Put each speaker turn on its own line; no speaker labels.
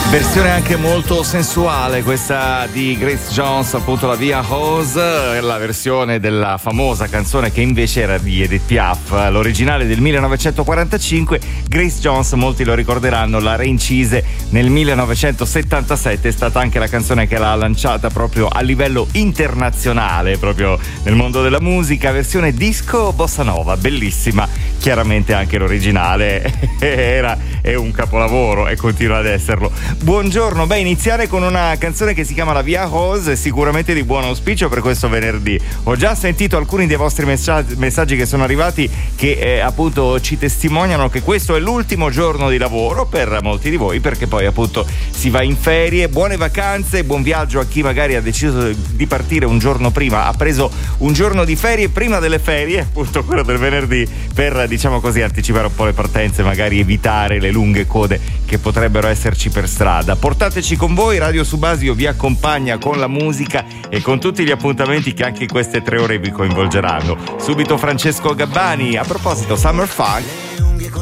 Versione anche molto sensuale questa di Grace Jones, appunto la Via Rose, la versione della famosa canzone che invece era di Edith Piaf, l'originale del 1945. Grace Jones, molti lo ricorderanno, la reincise nel 1977, è stata anche la canzone che l'ha lanciata proprio a livello internazionale, proprio nel mondo della musica, versione disco bossa nova, bellissima. Chiaramente anche l'originale è un capolavoro e continua ad esserlo. Buongiorno, iniziare con una canzone che si chiama La Via Rose è sicuramente di buon auspicio per questo venerdì. Ho già sentito alcuni dei vostri messaggi che sono arrivati che appunto ci testimoniano che questo è l'ultimo giorno di lavoro per molti di voi, perché poi appunto si va in ferie. Buone vacanze, buon viaggio a chi magari ha deciso di partire un giorno prima, ha preso un giorno di ferie prima delle ferie, appunto quello del venerdì, per diciamo così anticipare un po' le partenze, magari evitare le lunghe code che potrebbero esserci per strada. Portateci con voi, Radio Subasio vi accompagna con la musica e con tutti gli appuntamenti che anche queste 3 ore vi coinvolgeranno. Subito Francesco Gabbani. A proposito, Summer Funk